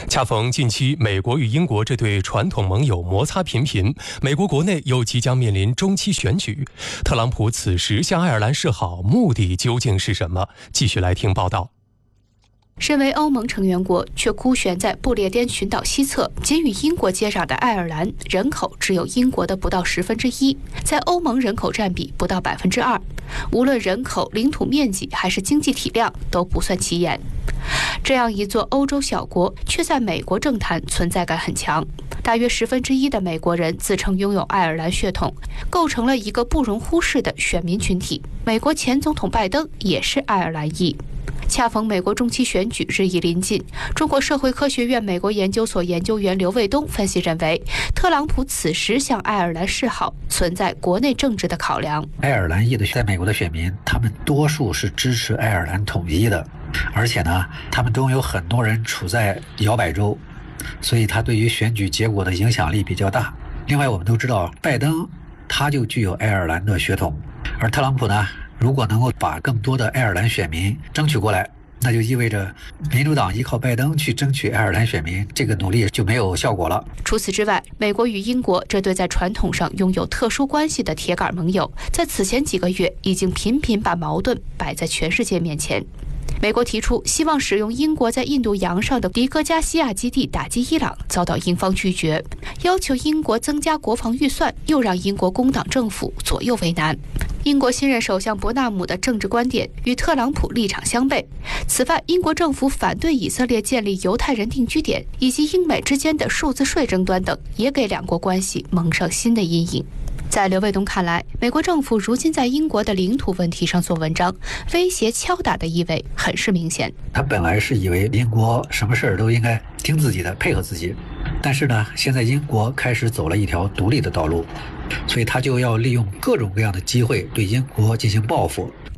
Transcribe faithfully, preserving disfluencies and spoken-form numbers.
恰逢近期美国与英国这对传统盟友摩擦频频，美国国内又即将面临中期选举，特朗普此时向爱尔兰示好，目的究竟是什么？继续来听报道。 身为欧盟成员国，却孤悬在不列颠群岛西侧，仅与英国接壤的爱尔兰，人口只有英国的不到十分之一，在欧盟人口占比不到百分之二，无论人口、领土面积还是经济体量都不算起眼。这样一座欧洲小国，却在美国政坛存在感很强。大约十分之一的美国人自称拥有爱尔兰血统，构成了一个不容忽视的选民群体。美国前总统拜登也是爱尔兰裔。恰逢美国中期选举日益临近，中国社会科学院美国研究所研究员刘卫东分析认为，特朗普此时向爱尔兰示好，存在国内政治的考量。 爱尔兰裔的在美国的选民，他们多数是支持爱尔兰统一的，而且呢，他们中有很多人处在摇摆州，所以他对于选举结果的影响力比较大。另外，我们都知道，拜登他就具有爱尔兰的血统，而特朗普呢，如果能够把更多的爱尔兰选民争取过来，那就意味着民主党依靠拜登去争取爱尔兰选民，这个努力就没有效果了。 除此之外，美国与英国这对在传统上拥有特殊关系的铁杆盟友，在此前几个月已经频频把矛盾摆在全世界面前。美国提出希望使用英国在印度洋上的迪戈加西亚基地打击伊朗，遭到英方拒绝；要求英国增加国防预算，又让英国工党政府左右为难。英国新任首相伯纳姆的政治观点与特朗普立场相悖。此外，英国政府反对以色列建立犹太人定居点，以及英美之间的数字税争端等，也给两国关系蒙上新的阴影。在刘卫东看来，美国政府如今在英国的领土问题上做文章，威胁敲打的意味很是明显。 他本来是以为英国什么事儿都应该听自己的，配合自己，但是呢，现在英国开始走了一条独立的道路，所以他就要利用各种各样的机会对英国进行报复。